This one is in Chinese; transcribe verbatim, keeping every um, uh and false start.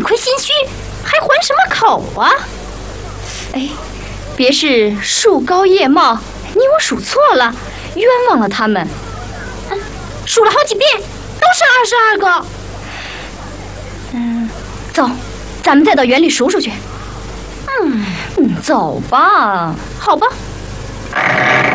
理亏心虚，还还什么口啊？哎，别是树高叶茂，你我数错了，冤枉了他们。嗯，数了好几遍，都是二十二个。嗯，走，咱们再到园里数数去。嗯嗯，走吧，好吧。